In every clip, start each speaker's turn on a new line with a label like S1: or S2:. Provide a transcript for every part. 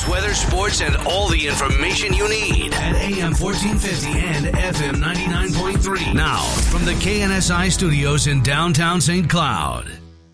S1: news, weather, sports, and all the information you need at AM 1450 and FM 99.3. Now, from the KNSI studios in downtown St. Cloud.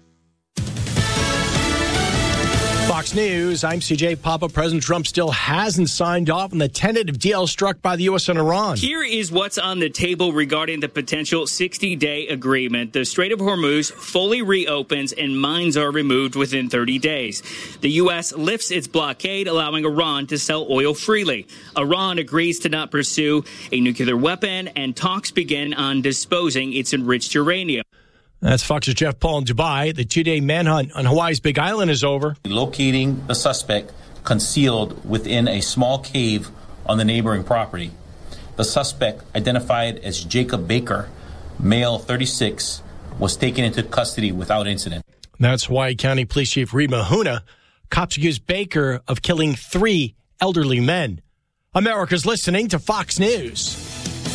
S2: Fox News, I'm CJ Papa. President Trump still hasn't signed off on the tentative deal struck by the U.S. and Iran.
S3: Here is what's on the table regarding the potential 60-day agreement. The Strait of Hormuz fully reopens and mines are removed within 30 days. The U.S. lifts its blockade, allowing Iran to sell oil freely. Iran agrees to not pursue a nuclear weapon, and talks begin on disposing its enriched uranium.
S2: That's Fox's Jeff Paul in Dubai. The two-day manhunt on Hawaii's Big Island is over.
S4: Locating the suspect concealed within a small cave on the neighboring property. The suspect, identified as Jacob Baker, male 36, was taken into custody without incident.
S2: That's Hawaii County Police Chief Reed Mahuna. Cops accused Baker of killing 3 elderly men. America's listening to Fox News.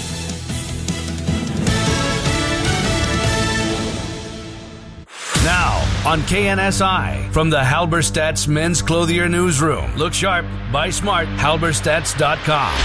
S1: Now, on KNSI, from the Halberstadt's Men's Clothier Newsroom. Look sharp, buy smart, halberstadts.com.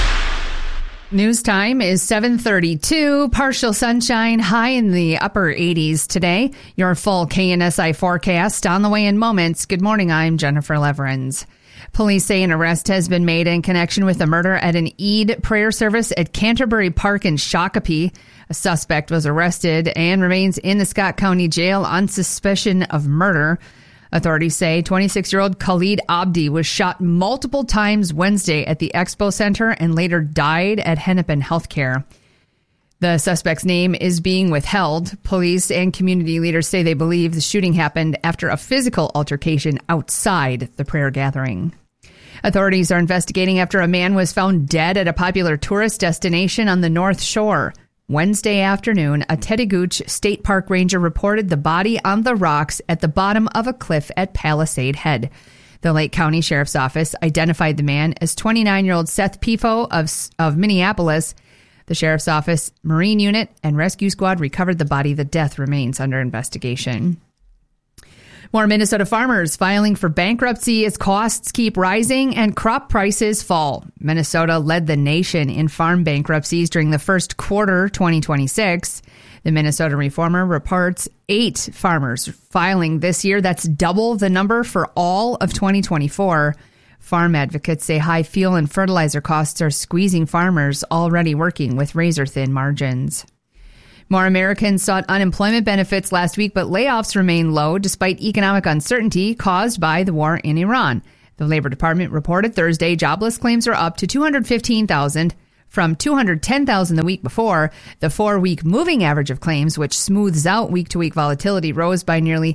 S5: News time is 7:32. Partial sunshine, high in the upper 80s today. Your full KNSI forecast on the way in moments. Good morning, I'm Jennifer Leverins. Police say an arrest has been made in connection with a murder at an Eid prayer service at Canterbury Park in Shakopee. A suspect was arrested and remains in the Scott County Jail on suspicion of murder. Authorities say 26-year-old Khalid Abdi was shot multiple times Wednesday at the Expo Center and later died at Hennepin Healthcare. The suspect's name is being withheld. Police and community leaders say they believe the shooting happened after a physical altercation outside the prayer gathering. Authorities are investigating after a man was found dead at a popular tourist destination on the North Shore. Wednesday afternoon, a Teddy Gooch State Park ranger reported the body on the rocks at the bottom of a cliff at Palisade Head. The Lake County Sheriff's Office identified the man as 29-year-old Seth Pifo of Minneapolis. The Sheriff's Office Marine Unit and Rescue Squad recovered the body. The death remains under investigation. More Minnesota farmers filing for bankruptcy as costs keep rising and crop prices fall. Minnesota led the nation in farm bankruptcies during the first quarter 2026. The Minnesota Reformer reports 8 farmers filing this year. That's double the number for all of 2024. Farm advocates say high fuel and fertilizer costs are squeezing farmers already working with razor-thin margins. More Americans sought unemployment benefits last week, but layoffs remain low despite economic uncertainty caused by the war in Iran. The Labor Department reported Thursday jobless claims are up to 215,000 from 210,000 the week before. The 4-week moving average of claims, which smooths out week-to-week volatility, rose by nearly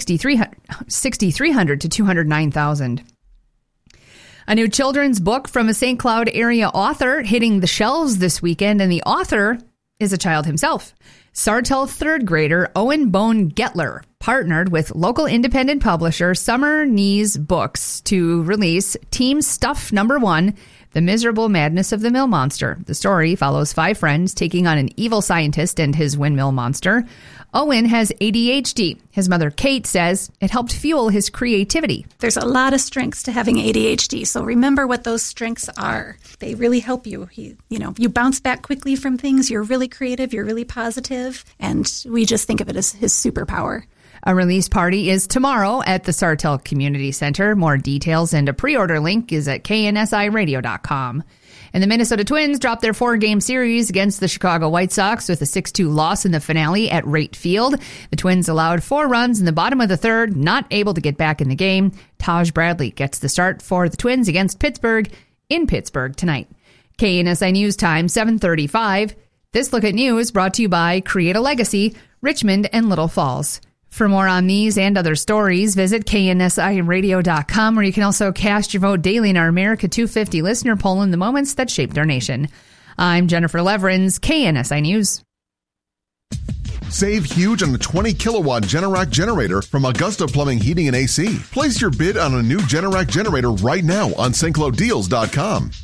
S5: 6,300 to 209,000. A new children's book from a St. Cloud area author hitting the shelves this weekend, and the author is a child himself. Sartell third grader Owen Bone Getler partnered with local independent publisher Summer Knees Books to release Team Stuff #1, The Miserable Madness of the Mill Monster. The story follows 5 friends taking on an evil scientist and his windmill monster. Owen has ADHD. His mother, Kate, says it helped fuel his creativity.
S6: There's a lot of strengths to having ADHD, so remember what those strengths are. They really help you. You bounce back quickly from things. You're really creative. You're really positive, and we just think of it as his superpower.
S5: A release party is tomorrow at the Sartell Community Center. More details and a pre-order link is at KNSIRadio.com. And the Minnesota Twins dropped their 4-game series against the Chicago White Sox with a 6-2 loss in the finale at Rate Field. The Twins allowed 4 runs in the bottom of the third, not able to get back in the game. Taj Bradley gets the start for the Twins against Pittsburgh in Pittsburgh tonight. KNSI News Time, 7:35. This Look at News brought to you by Create a Legacy, Richmond and Little Falls. For more on these and other stories, visit KNSIRadio.com, where you can also cast your vote daily in our America 250 listener poll in the moments that shaped our nation. I'm Jennifer Leverins, KNSI News.
S7: Save huge on the 20-kilowatt Generac generator from Augusta Plumbing, Heating, and AC. Place your bid on a new Generac generator right now on StCloudDeals.com.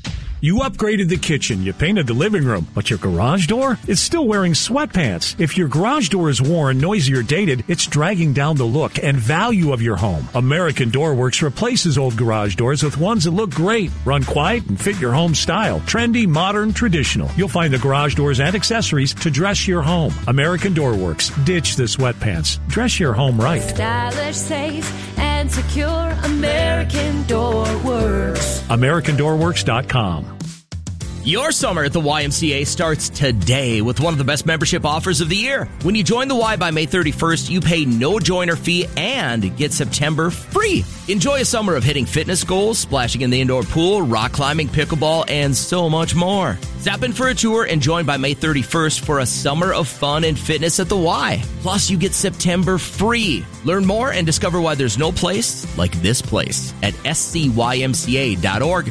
S8: You upgraded the kitchen, you painted the living room, but your garage door is still wearing sweatpants. If your garage door is worn, noisy, or dated, it's dragging down the look and value of your home. American Door Works replaces old garage doors with ones that look great, run quiet, and fit your home style. Trendy, modern, traditional. You'll find the garage doors and accessories to dress your home. American Door Works. Ditch the sweatpants. Dress your home right.
S9: Stylish, safe, and secure. American Door Works.
S8: AmericanDoorWorks.com.
S10: Your summer at the YMCA starts today with one of the best membership offers of the year. When you join the Y by May 31st, you pay no joiner fee and get September free. Enjoy a summer of hitting fitness goals, splashing in the indoor pool, rock climbing, pickleball, and so much more. Stop in for a tour and join by May 31st for a summer of fun and fitness at the Y. Plus, you get September free. Learn more and discover why there's no place like this place at scymca.org.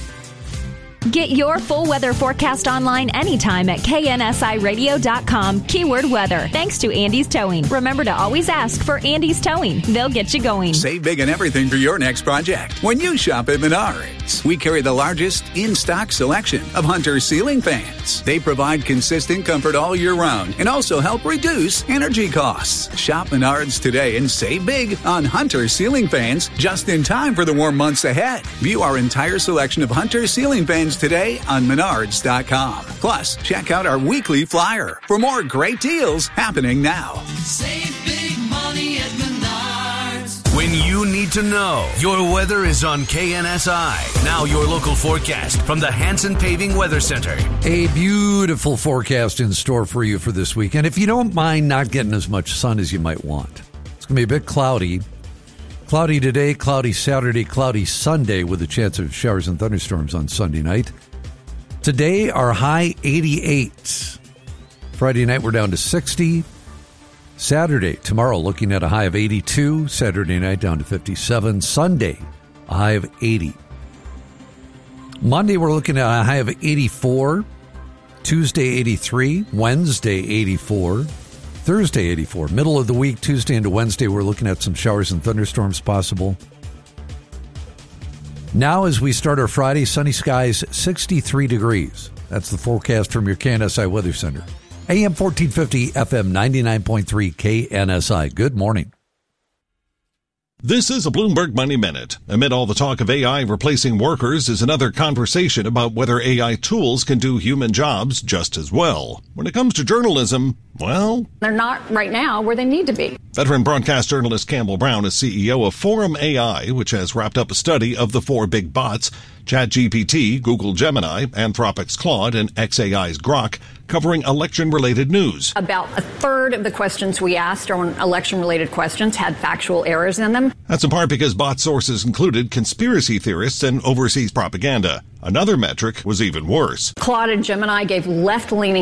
S11: Get your full weather forecast online anytime at knsiradio.com. Keyword weather. Thanks to Andy's Towing. Remember to always ask for Andy's Towing. They'll get you going.
S12: Save big on everything for your next project when you shop at Menards. We carry the largest in-stock selection of Hunter ceiling fans. They provide consistent comfort all year round and also help reduce energy costs. Shop Menards today and save big on Hunter ceiling fans just in time for the warm months ahead. View our entire selection of Hunter ceiling fans today on Menards.com. Plus, check out our weekly flyer for more great deals happening now.
S1: Save big money at Menards. When you need to know, your weather is on KNSI. Now your local forecast from the Hanson Paving Weather Center.
S13: A beautiful forecast in store for you for this weekend. If you don't mind not getting as much sun as you might want. It's going to be a bit cloudy. Cloudy today, cloudy Saturday, cloudy Sunday with a chance of showers and thunderstorms on Sunday night. Today, our high 88. Friday night, we're down to 60. Saturday, tomorrow, looking at a high of 82. Saturday night, down to 57. Sunday, a high of 80. Monday, we're looking at a high of 84. Tuesday, 83. Wednesday, 84. Thursday, 84. Middle of the week, Tuesday into Wednesday, we're looking at some showers and thunderstorms possible. Now, as we start our Friday, sunny skies, 63 degrees. That's the forecast from your KNSI Weather Center. AM 1450, FM 99.3, KNSI. Good morning.
S14: This is a Bloomberg Money Minute. Amid all the talk of AI replacing workers is another conversation about whether AI tools can do human jobs just as well. When it comes to journalism, well,
S15: they're not right now where they need to be.
S14: Veteran broadcast journalist Campbell Brown is CEO of Forum AI, which has wrapped up a study of the four big bots, ChatGPT, Google Gemini, Anthropic's Claude, and xAI's Grok, covering election-related news.
S15: About a third of the questions we asked on election-related questions had factual errors in them.
S14: That's in part because bot sources included conspiracy theorists and overseas propaganda. Another metric was even worse.
S15: Claude and Gemini gave left-leaning